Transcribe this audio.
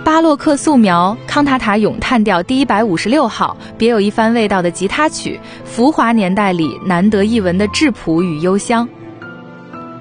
巴洛克素描，康塔塔咏叹调第156号，别有一番味道的吉他曲，浮华年代里难得一闻的质朴与幽香。